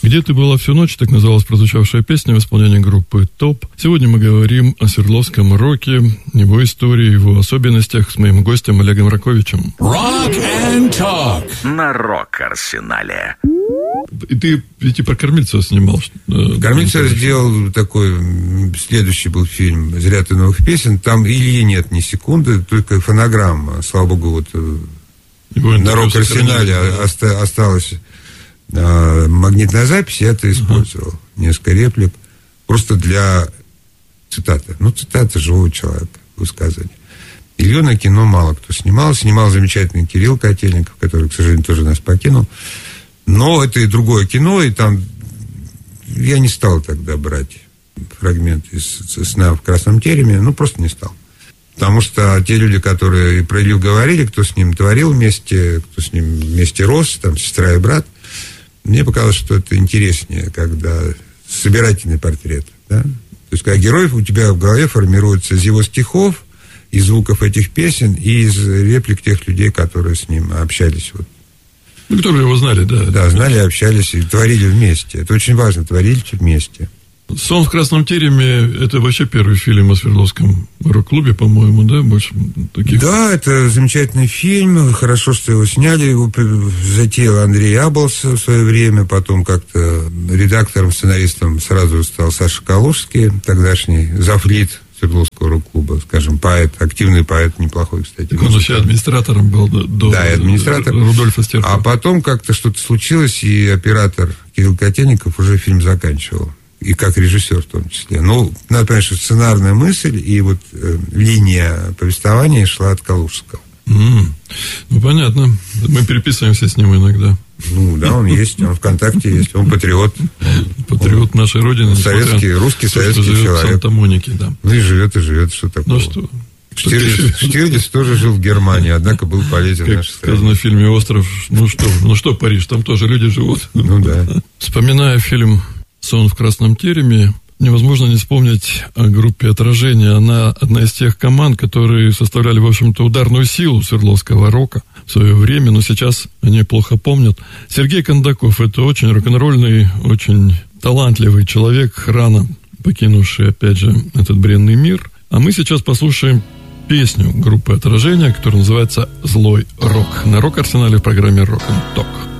«Где ты была всю ночь», так называлась прозвучавшая песня в исполнении группы ТОП. Сегодня мы говорим о Свердловском роке, его истории, его особенностях с моим гостем Олегом Раковичем. Rock and Talk на Рок-Арсенале. И ты ведь и про Кормильцева снимал. Кормильцев сделал такой, следующий был фильм «Зря ты новых песен». Там Ильи нет ни секунды, только фонограмма. Слава богу, вот на Рок-Арсенале осталась магнитная запись, я это использовал. Несколько реплик. Просто для цитаты. Цитаты живого человека, высказывания. Илью на кино мало кто снимал. Снимал замечательный Кирилл Котельников, который, к сожалению, тоже нас покинул. Но это и другое кино, и там я не стал тогда брать фрагмент из «Сна в красном тереме», просто не стал. Потому что те люди, которые про Илью говорили, кто с ним творил вместе, кто с ним вместе рос, там, сестра и брат, мне показалось, что это интереснее, когда собирательный портрет, да? То есть, когда герой у тебя в голове формируется из его стихов, из звуков этих песен и из реплик тех людей, которые с ним общались. Которые его знали, да. Да, знали, общались и творили вместе. Это очень важно, творили вместе. «Сон в красном тереме» — это вообще первый фильм о Свердловском рок-клубе, по-моему, да? Больше таких... Да, это замечательный фильм. Хорошо, что его сняли. Его затеял Андрей Аблс в свое время. Потом как-то редактором, сценаристом сразу стал Саша Калужский, тогдашний завлит Свердловского рок-клуба, скажем, поэт, активный поэт, неплохой, кстати. Так он еще администратором был до да, и администратор. Рудольфа Стеркова. А потом как-то что-то случилось, и оператор Кирилл Котельников уже фильм заканчивал. И как режиссер в том числе. Надо понять, что сценарная мысль и линия повествования шла от Калужского. Понятно. Мы переписываемся с ним иногда. Да, он есть, он ВКонтакте есть, он патриот. Патриот нашей Родины. Русский советский человек. В Санта-Монике, да. И живет, что такое. Что? Штирлиц тоже жил в Германии, однако был полезен нашей стране. Сказано в фильме «Остров», что Париж, там тоже люди живут. Да. Вспоминая фильм «Сон в красном тереме», невозможно не вспомнить о группе «Отражение». Она одна из тех команд, которые составляли, в общем-то, ударную силу Свердловского рока в свое время, но сейчас они плохо помнят. Сергей Кондаков — это очень рок-н-ролльный, очень талантливый человек, рано покинувший, опять же, этот бренный мир. А мы сейчас послушаем песню группы «Отражение», которая называется «Злой рок» на Рок-Арсенале в программе «Рок н Ток».